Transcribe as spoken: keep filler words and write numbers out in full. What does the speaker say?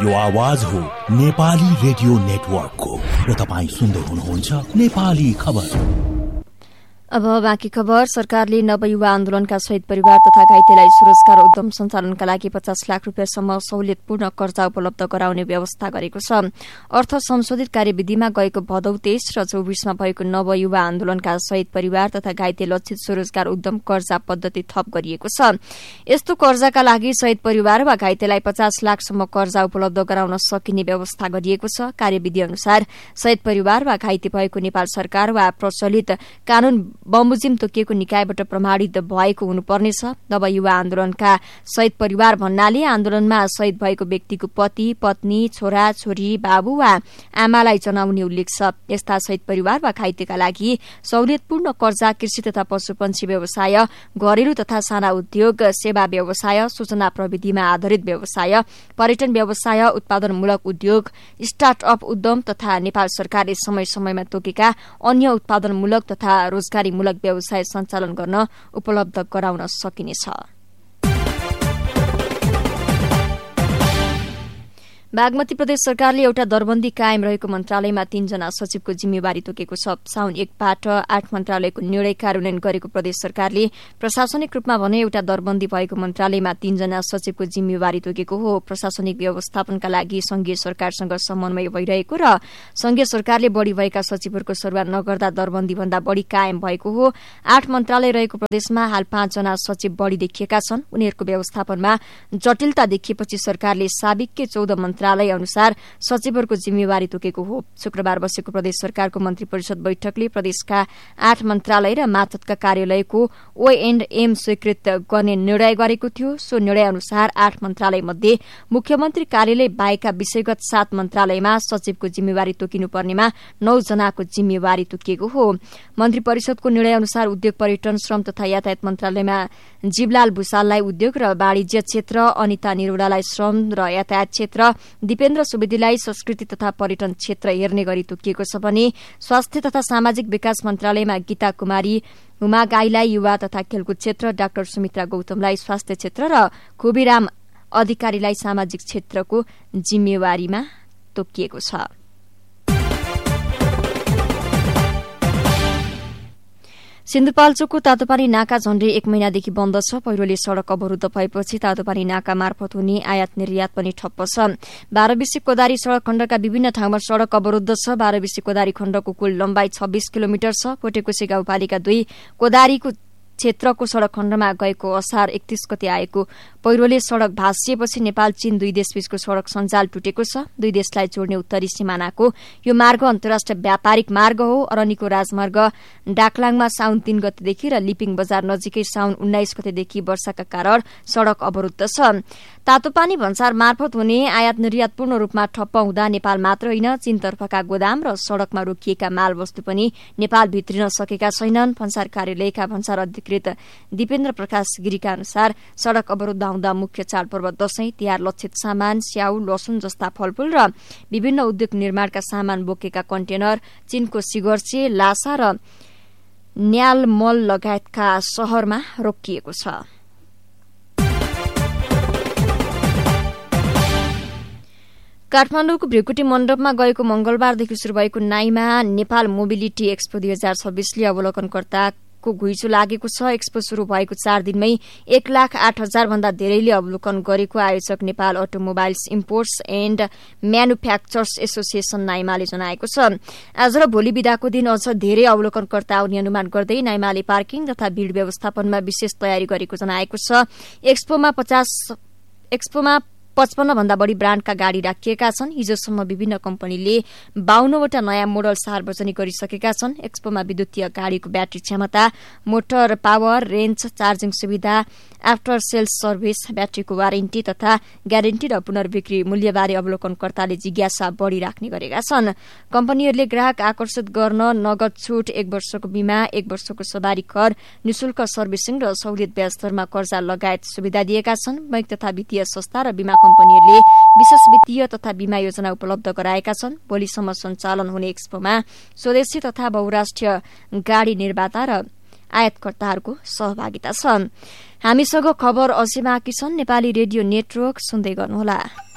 यो आवाज हो नेपाली रेडियो नेटवर्कको र तपाईँ सुन्दै हुनुहुन्छ नेपाली खबर। अब बाँकी खबर। सरकारले नवयुवा आन्दोलनका शहीद परिवार तथा घाइतेलाई स्वरोजगार उद्यम सञ्चालनका लागि पचास लाख रूपियाँसम्म सहुलियतपूर्ण कर्जा उपलब्ध गराउने व्यवस्था गरेको छ। अर्थ संशोधित कार्यविधिमा गएको भदौ तेइस र चौबीसमा भएको नवयुवा आन्दोलनका शहीद परिवार तथा घाइते लक्षित स्वरोजगार उद्यम कर्जा पद्धति थप गरिएको छ। यस्तो कर्जाका लागि शहीद परिवार वा घाइतेलाई पचास लाखसम्म कर्जा उपलब्ध गराउन सकिने व्यवस्था गरिएको छ। कार्यविधि अनुसार शहीद परिवार वा घाइते भएको नेपाल सरकार वा प्रचलित कानून बमोजिम तोकिएको निकायबाट प्रमाणित भएको हुनुपर्नेछ। नवयुवा आन्दोलनका शहीद परिवार भन्नाले आन्दोलनमा शहीद भएको व्यक्तिको पति, पत्नी, छोरा, छोरी, बाबु वा आमालाई जनाउने उल्लेख छ। यस्ता शहीद परिवार वा घाइतेका लागि सहुलियतपूर्ण कर्जा कृषि तथा पशुपन्छी व्यवसाय, घरेलु तथा साना उद्योग, सेवा व्यवसाय, सूचना प्रविधिमा आधारित व्यवसाय, पर्यटन व्यवसाय, उत्पादनमूलक उद्योग, स्टार्टअप उद्यम तथा नेपाल सरकारले समय समयमा तोकेका अन्य उत्पादनमूलक तथा रोजगारी मूलक व्यवसाय सञ्चालन गर्न उपलब्ध गराउन सकिनेछ। बागमती प्रदेश सरकारले एउटा दरबन्दी कायम रहेको मन्त्रालयमा तीनजना सचिवको जिम्मेवारी तोकेको छ। साउन एकबाट आठ मन्त्रालयको निर्णय कार्यान्वयन गरेको प्रदेश सरकारले प्रशासनिक रूपमा भने एउटा दरबन्दी भएको मन्त्रालयमा तीनजना सचिवको जिम्मेवारी तोकेको हो। प्रशासनिक व्यवस्थापनका लागि संघीय सरकारसँग समन्वय भइरहेको र संघीय सरकारले बढ़ी भएका सचिवहरूको सरुवा नगर्दा दरबन्दी भन्दा बढ़ी कायम भएको हो। आठ मन्त्रालय रहेको प्रदेशमा हाल पाँचजना सचिव बढ़ी देखिएका छन्। उनीहरूको व्यवस्थापनमा जटिलता देखिएपछि सरकारले साबिककै चौध मन्त्रालय अनुसार सचिवहरूको जिम्मेवारी तोकेको हो। शुक्रबार बसेको प्रदेश सरकारको मन्त्री परिषद बैठकले प्रदेशका आठ मन्त्रालय र मातहतका कार्यालयको ओ एण्ड एम स्वीकृत गर्ने निर्णय गरेको थियो। सो निर्णय अनुसार आठ मन्त्रालय मध्ये मुख्यमन्त्री कार्यालय बाहेकका विषयगत सात मन्त्रालयमा सचिवको जिम्मेवारी तोकिनुपर्नेमा नौ जनाको जिम्मेवारी तोकिएको हो। मन्त्री परिषदको निर्णय अनुसार उद्योग, पर्यटन, श्रम तथा यातायात मन्त्रालयमा जीवलाल भूषाललाई उद्योग र वाणिज्य क्षेत्र, अनिता निरोडालाई श्रम र यातायात क्षेत्र, दिपेन्द्र सुवेदीलाई संस्कृति तथा पर्यटन क्षेत्र हेर्ने गरी तोकिएको छ भने स्वास्थ्य तथा सामाजिक विकास मन्त्रालयमा गीता कुमारी हुमा गाईलाई युवा तथा खेलकुद क्षेत्र, डाक्टर सुमित्रा गौतमलाई स्वास्थ्य क्षेत्र र खोबीराम अधिकारीलाई सामाजिक क्षेत्रको जिम्मेवारीमा तोकिएको छ। सिन्धुपाल्चोकको तातोपानी नाका झण्डै एक महिनादेखि बन्द छ। पहिरोले सड़क अवरूद्ध भएपछि तातोपानी नाका मार्फत हुने आयात निर्यात पनि ठप्प छ। बाह्रविसी कोदारी सड़क खण्डका विभिन्न ठाउँमा सड़क अवरूद्ध छ। बाह्रविसी कोदारी खण्डको कुल लम्बाई छब्बीस किलोमिटर छ। कोटेकोशी गाउँपालिका दुई कोदारीको क्षेत्रको सड़क खण्डमा गएको असार एकतीस गते आएको पहिरोले सड़क भाँसिएपछि नेपाल चीन दुई देशबीचको सड़क सञ्जाल टुटेको छ। दुई देशलाई जोड्ने उत्तरी सिमानाको यो मार्ग अन्तर्राष्ट्रिय व्यापारिक मार्ग हो। अरनीको राजमार्ग डाकलाङमा साउन तीन गतेदेखि र लिपिङ बजार नजिकै साउन उन्नाइस गतेदेखि वर्षाका कारण सड़क अवरूद्ध छ। तातोपानी भन्सार मार्फत हुने आयात निर्यात पूर्ण रूपमा ठप्प हुँदा नेपाल मात्र होइन, चीनतर्फका गोदाम र सड़कमा रोकिएका माल वस्तु पनि नेपाल भित्रिन सकेका छैनन्। भन्सार कार्यालयका भन्सार अधिकृत दिपेन्द्र प्रकाश गिरीका अनुसार सड़क अवरूद्ध हुँदा मुख्य चाडपर्व दशैं, तिहार लक्षित सामान, स्याउ, लसुन जस्ता फलफूल र विभिन्न उद्योग निर्माणका सामान बोकेका कन्टेनर चीनको सिगर्चे, लासा र न्यालमल लगायतका शहरमा रोकिएको छ। काठमाडौँको भ्रिकुटी मण्डपमा गएको मंगलबारदेखि शुरू भएको नाइमा नेपाल मोबिलिटी एक्सपो दुई हजार छब्बीसले अवलोकनकर्ता को घुइँचो लागेको छ। एक्सपो शुरू भएको चार दिनमै एक लाख आठ हजार भन्दा धेरैले अवलोकन गरेको आयोजक Nepal automobiles imports and manufacturers association नाइमाले जनाएको छ। आज र भोलि बिदाको दिन अझ धेरै अवलोकनकर्ता आउने अनुमान गर्दै नाइमाले पार्किङ तथा भीड़ व्यवस्थापनमा विशेष तयारी गरेको जनाएको छ। एक्सपोमा पचास एक्सपोमा पचपन्न भन्दा बढ़ी ब्राण्डका गाड़ी राखिएका छन्। हिजोसम्म विभिन्न कम्पनीले बाउन्नवटा नयाँ मोडल सार्वजनिक गरिसकेका छन्। एक्सपोमा विद्युतीय गाड़ीको ब्याट्री क्षमता, मोटर पावर, रेन्ज, चार्जिङ सुविधा, आफ्टर सेल्स सर्भिस, ब्याट्रीको वारेन्टी तथा ग्यारेन्टी र पुनर्बिक्री मूल्यबारे अवलोकनकर्ताले जिज्ञासा बढ़ी राख्ने गरेका छन्। कम्पनीहरूले ग्राहक आकर्षित गर्न नगद छूट, एक वर्षको बीमा, एक वर्षको सवारी कर, निशुल्क सर्भिसिङ र सहुलियत ब्याज दरमा कर्जा लगायत सुविधा दिएका छन्। बैंक तथा वित्तीय संस्था र बीमा कम्पनीहरूले विशेष वित्तीय तथा बीमा योजना उपलब्ध गराएका छन्। भोलिसम्म सञ्चालन हुने एक्सपोमा स्वदेशी तथा बहुराष्ट्रिय गाड़ी निर्माता र आयातकर्ताहरूको सहभागिता छ। हामीसँग खबर अझै बाँकी छन्। नेपाली रेडियो नेटवर्क सुन्दै गर्नुहोला।